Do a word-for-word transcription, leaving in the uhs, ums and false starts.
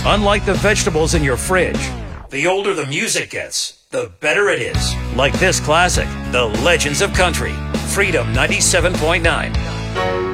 Unlike the vegetables in your fridge, the older the music gets, the better it is. Like this classic, The Legends of Country, Freedom ninety-seven point nine.